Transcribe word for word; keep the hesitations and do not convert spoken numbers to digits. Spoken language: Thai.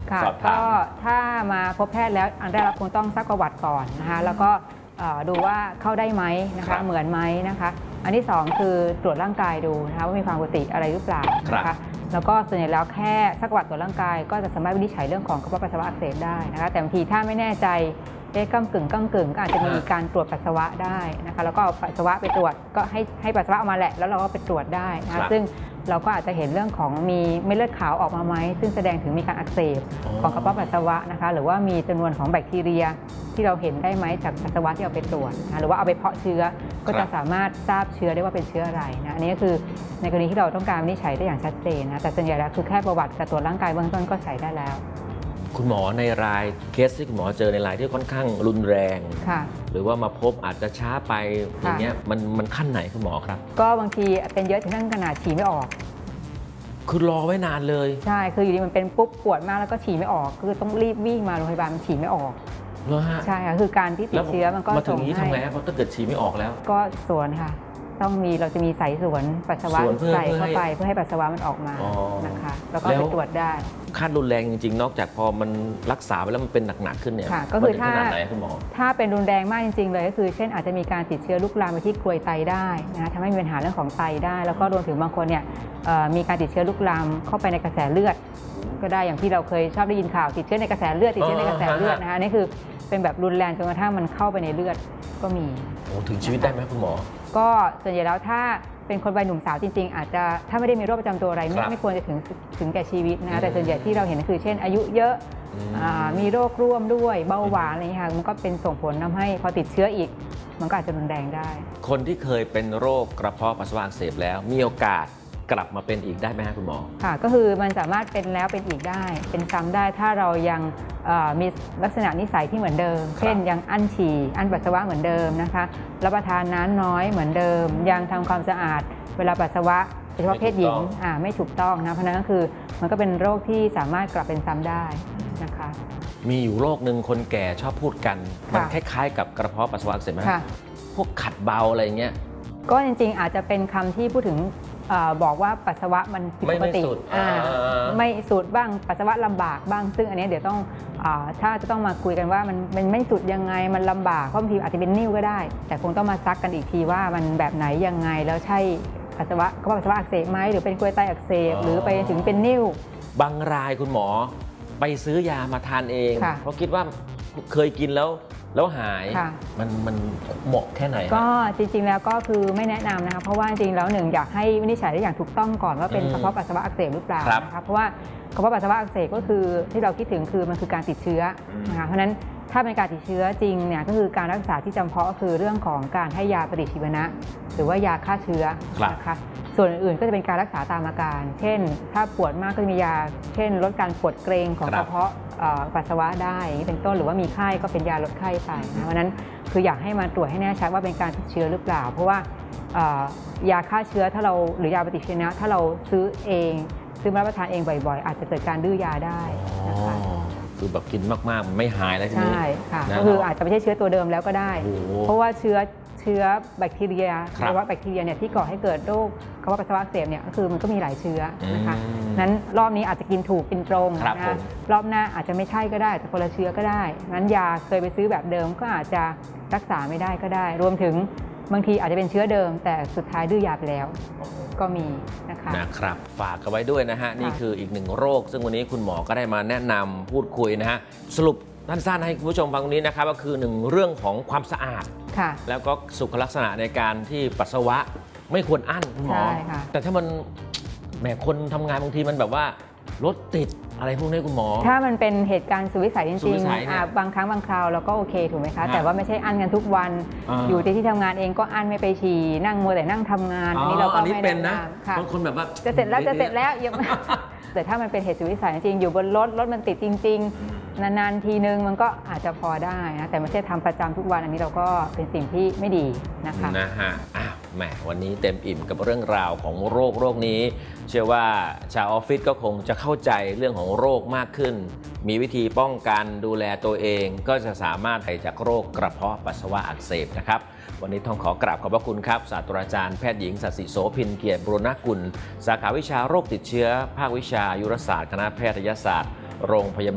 สอบถามก็ถ้ามาพบแพทย์แล้วอันแรกเราคงต้องซักประวัติก่อนนะคะแล้วก็ดูว่าเข้าได้ไหมนะคะเหมือนไหมนะคะอันที่สองคือตรวจร่างกายดูนะคะว่ามีความปกติอะไรหรือเปล่านะคะแล้วก็ส่วนใหญ่แล้วแค่ซักประวัติตรวจร่างกายก็จะสามารถวินิจฉัยเรื่องของกระเพาะปัสสาวะอักเสบได้นะคะแต่บางทีถ้าไม่แน่ใจเอ๊ะก้ำกึ่งก้ำกึ่งก็อาจจะมีการตรวจปัสสาวะได้นะคะแล้วก็เอาปัสสาวะไปตรวจก็ให้ให้ปัสสาวะออกมาแหละแล้วเราก็ไปตรวจได้นะคะซึ่งเราก็อาจจะเห็นเรื่องของมีเม็ดเลือดขาวออกมาไหมซึ่งแสดงถึงมีการอักเสบของกระเพาะปัสสาวะนะคะหรือว่ามีจำนวนของแบคทีเรียที่เราเห็นได้ไหมจากปัสสาวะที่เอาไปตรวจนะหรือว่าเอาไปเพาะเชื้อก็จะสามารถทราบเชื้อได้ว่าเป็นเชื้ออะไรนะอันนี้ก็คือในกรณีที่เราต้องการวินิจฉัยได้อย่างชัดเจนนะแต่ส่วนใหญ่แล้วคือแค่ประวัติการตรวจร่างกายเบื้องต้นก็ใช้ได้แล้วคุณหมอในรายเคสที่คุณหมอเจอในรายที่ค่อนข้างรุนแรงหรือว่ามาพบอาจจะช้าไปอย่างเงี้ยมันมันขั้นไหนคุณหมอครับก็บางทีเป็นเยอะถึงขั้นขนาดฉี่ไม่ออกคือรอไว้นานเลยใช่คืออยู่ดีมันเป็นปุ๊บปวดมากแล้วก็ฉี่ไม่ออกคือต้องรีบวิ่งมาโรงพยาบาลมันฉี่ไม่ออกใช่ค่ะคือการที่ติดเชื้อมันก็มาถึงนี้ทำไงครับถ้าเกิดฉี่ไม่ออกแล้วก็สวนค่ะต้องมีเราจะมีสายสวนปัสสาวะใส่เข้าไปเพื่อให้ปัสสาวะมันออกมานะคะแล้วก็ไปตรวจได้ขั้นรุนแรงจริงๆนอกจากพอมันรักษาไปแล้วมันเป็นหนักๆขึ้นเนี่ยก็คือถ้าไหนคุณหมอถ้าเป็นรุนแรงมากจริงๆเลยก็คือเช่นอาจจะมีการติดเชื้อลุกลามไปที่กรวยไตได้นะทำให้มีปัญหาเรื่องของไตได้แล้วก็รวมถึงบางคนเนี่ยมีการติดเชื้อลุกลามเข้าไปในกระแสเลือดก็ได้อย่างที่เราเคยชอบได้ยินข่าวติดเชื้อในกระแสเลือดติดเชื้อในกระแสเลือดนะคะนี่คือเป็นแบบรุนแรงจนกระทั่งมันเข้าไปในเลือดก็มีโอ้ถึงชีวิตได้ไหมคุณหมอก็ส่วนใหญ่แล้วถ้าเป็นคนวัยหนุ่มสาวจริงๆอาจจะถ้าไม่ได้มีโรคประจำตัวอะไรไม่ไม่ควรจะถึงถึงแก่ชีวิตนะแต่ส่วนใหญ่ที่เราเห็นคือเช่นอายุเยอะมีโรคร่วมด้วยเบาหวานอะไรอย่างนี้ค่ะมันก็เป็นส่งผลทำให้พอติดเชื้ออีกมันก็อาจจะรุนแรงได้คนที่เคยเป็นโรคกระเพาะปัสสาวะอักเสบแล้วมีโอกาสกลับมาเป็นอีกได้ไหมครับคุณหมอค่ะก็คือมันสามารถเป็นแล้วเป็นอีกได้เป็นซ้ำได้ถ้าเรายังมีลักษณะนิสัยที่เหมือนเดิมเช่นยังอั้นฉี่อั้นปัสสาวะเหมือนเดิมนะคะรับประทานน้ำน้อยเหมือนเดิมยังทำความสะอาดเวลาปัสสาวะโดยเฉพาะเพศหญิงไม่ถูกต้องนะเพราะนั้นก็คือมันก็เป็นโรคที่สามารถกลับเป็นซ้ำได้นะคะมีอยู่โรคหนึ่งคนแก่ชอบพูดกันมันคล้ายๆกับกระเพาะปัสสาวะอักเสบไหมพวกขัดเบาอะไรเงี้ยก็จริงๆอาจจะเป็นคำที่พูดถึงบอกว่าปัสสาวะมันผิดปกติไม่สูดบ้างปัสสาวะลำบากบ้างซึ่งอันนี้เดี๋ยวต้องถ้าจะต้องมาคุยกันว่ามันมันไม่สุดยังไงมันลำบากเพราะบางทีอาจจะเป็นนิ่วก็ได้แต่คงต้องมาซักกันอีกทีว่ามันแบบไหนยังไงแล้วใช่ปัสสาวะก็ปัสสาวะอักเสบไหมหรือเป็นกรวยไตอักเสบหรือไปถึงเป็นนิ่วบางรายคุณหมอไปซื้อยามาทานเองเพราะคิดว่าเคยกินแล้วแล้วหายมันมันเหมาะแค่ไหนก็จริงๆแล้วก็คือไม่แนะนำนะคะเพราะว่าจริงๆแล้วหนึ่งอยากให้วินิจฉัยได้อย่างถูกต้องก่อนว่าเป็นกระเพาะปัสสาวะอักเสบหรือเปล่านะคะเพราะว่ากระเพาะปัสสาวะอักเสบก็คือที่เราคิดถึงคือมันคือการติดเชื้อนะคะเพราะฉะนั้นถ้าเป็นการติดเชื้อจริงเนี่ยก็คือการรักษาที่จำเพาะก็คือเรื่องของการให้ยาปฏิชีวนะหรือว่ายาฆ่าเชื้อนะคะส่วนอื่นๆก็จะเป็นการรักษาตามอาการเช่นถ้าปวดมากก็จะมียาเช่นลดการปวดเกร็งของกระเพาะปัสสาวะได้อย่างนี้เป็นต้นหรือว่ามีไข้ก็เป็นยาลดไข้ไปนะเพราะนั้นคืออยากให้มาตรวจให้แน่ชัดว่าเป็นการติดเชื้อหรือเปล่าเพราะว่ายาฆ่าเชื้อถ้าเราหรือยาปฏิชีวนะถ้าเราซื้อเองซื้อมารับประทานเองบ่อยๆอาจจะเกิดการดื้อยาได้นะคะคือแบบกินมากๆมันไม่หายแล้วใช่ไหมใช่ค่ะก็คืออาจจะไม่ใช่เชื้อตัวเดิมแล้วก็ได้เพราะว่าเชื้อเชื้อแบคทีเรียหรือว่าแบคทีเรียเนี่ยที่ก่อให้เกิดโรคกระเพาะปัสสาวะอักเสบเนี่ยก็คือมันก็มีหลายเชื้อนะคะนั้นรอบนี้อาจจะกินถูกกินตรงนะรอบหน้าอาจจะไม่ใช่ก็ได้แต่คนละเชื้อก็ได้นั้นยาเคยไปซื้อแบบเดิมก็อาจจะรักษาไม่ได้ก็ได้รวมถึงบางทีอาจจะเป็นเชื้อเดิมแต่สุดท้ายดื้อยาไปแล้วก็มีนะคะนะครับฝากกันไว้ด้วยนะฮะนี่คืออีกหนึ่งโรคซึ่งวันนี้คุณหมอก็ได้มาแนะนำพูดคุยนะฮะสรุปสั้นๆให้คุณผู้ชมฟังตรงนี้นะครับก็คือหนึ่งเรื่องของความสะอาดแล้วก็สุขลักษณะในการที่ปัสสาวะไม่ควรอั้นคุณหมอแต่ถ้ามันแหมคนทำงานบางทีมันแบบว่ารถติดอะไรพวกนี้คุณหมอถ้ามันเป็นเหตุการณ์สุดวิสัยจริงๆบางครั้งบางคราวเราก็โอเคถูกไหมคะแต่ว่าไม่ใช่อั้นกันทุกวันอยู่ที่ที่ทำงานเองก็อั้นไม่ไปฉี่นั่งมัวแต่นั่งทำงานอันนี้เราก็ไม่ได้นะบางคนแบบว่าจะเสร็จแล้วจะเสร็จแล้วยังแต่ถ้ามันเป็นเหตุสุดวิสัยจริงอยู่บนรถรถมันติดจริงๆนานๆทีนึงมันก็อาจจะพอได้นะแต่ไม่ใช่ทำประจำทุกวันอันนี้เราก็เป็นสิ่งที่ไม่ดีนะคะนะฮะอ้าวแหมวันนี้เต็มอิ่มกับเรื่องราวของโรคโรคนี้เชื่อว่าชาวออฟฟิศก็คงจะเข้าใจเรื่องของโรคมากขึ้นมีวิธีป้องกันดูแลตัวเองก็จะสามารถหายจากโรคกระเพาะปัสสาวะอักเสบนะครับวันนี้ต้องขอกราบขอบพระคุณครับศาสตราจารย์แพทย์หญิงสัสิโสภินเกียรติบุรณกุลสาขาวิชาโรคติดเชื้อภาควิชายุรศาสตร์คณะแพทยศาสตร์โรงพยาบาล